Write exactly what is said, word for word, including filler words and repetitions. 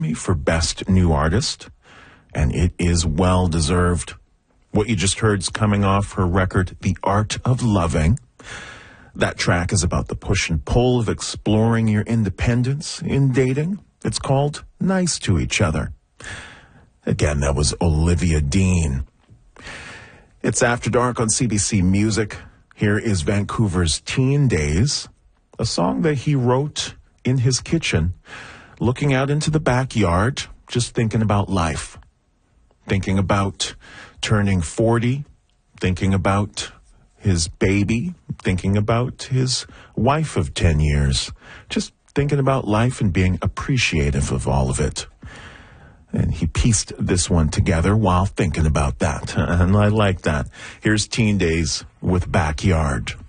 me for Best New Artist, and it is well deserved. What you just heard is coming off her record, The Art of Loving. That track is about the push and pull of exploring your independence in dating. It's called Nice to Each Other. Again, that was Olivia Dean. It's After Dark on C B C Music. Here is Vancouver's Teen Days, a song that he wrote in his kitchen, looking out into the backyard, just thinking about life, thinking about turning forty, thinking about his baby, thinking about his wife of ten years, just thinking about life and being appreciative of all of it. And he pieced this one together while thinking about that. And I like that. Here's Teen Days with Backyard.